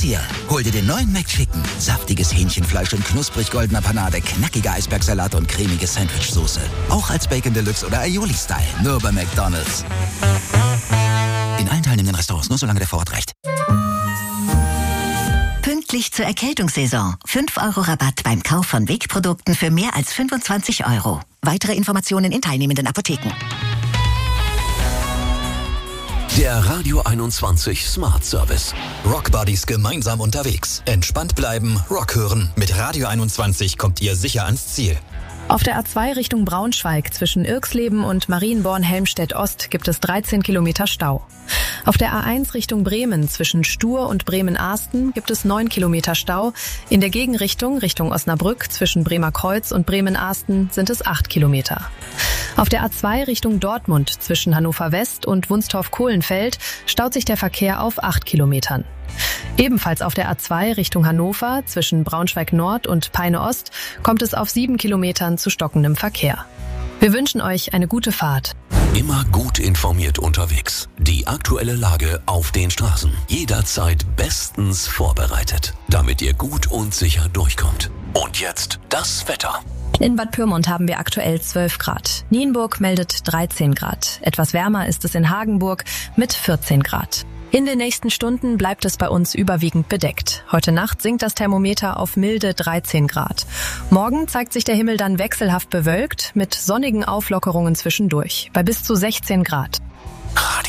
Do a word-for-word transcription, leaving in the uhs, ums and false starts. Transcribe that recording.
hier. Hol dir den neuen McChicken. Saftiges Hähnchenfleisch in knusprig goldener Panade, knackige Eisbergsalat und cremige Sandwichsoße. Auch als Bacon Deluxe oder Aioli-Style. Nur bei McDonald's. In allen teilnehmenden Restaurants, nur solange der Vorrat reicht. Pünktlich zur Erkältungssaison. fünf Euro Rabatt beim Kauf von Wegprodukten für mehr als fünfundzwanzig Euro. Weitere Informationen in teilnehmenden Apotheken. Der Radio einundzwanzig Smart Service. Rockbuddies gemeinsam unterwegs. Entspannt bleiben, Rock hören. Mit Radio einundzwanzig kommt ihr sicher ans Ziel. Auf der A zwei Richtung Braunschweig zwischen Irxleben und Marienborn-Helmstedt-Ost gibt es dreizehn Kilometer Stau. Auf der A eins Richtung Bremen zwischen Stur und Bremen-Ahsten gibt es neun Kilometer Stau. In der Gegenrichtung Richtung Osnabrück zwischen Bremerkreuz und Bremen-Ahsten sind es acht Kilometer. Auf der A zwei Richtung Dortmund zwischen Hannover West und Wunstorf-Kohlenfeld staut sich der Verkehr auf acht Kilometern. Ebenfalls auf der A zwei Richtung Hannover zwischen Braunschweig Nord und Peine Ost kommt es auf sieben Kilometern zu stockendem Verkehr. Wir wünschen euch eine gute Fahrt. Immer gut informiert unterwegs. Die aktuelle Lage auf den Straßen. Jederzeit bestens vorbereitet, damit ihr gut und sicher durchkommt. Und jetzt das Wetter. In Bad Pyrmont haben wir aktuell zwölf Grad. Nienburg meldet dreizehn Grad. Etwas wärmer ist es in Hagenburg mit vierzehn Grad. In den nächsten Stunden bleibt es bei uns überwiegend bedeckt. Heute Nacht sinkt das Thermometer auf milde dreizehn Grad. Morgen zeigt sich der Himmel dann wechselhaft bewölkt mit sonnigen Auflockerungen zwischendurch bei bis zu sechzehn Grad.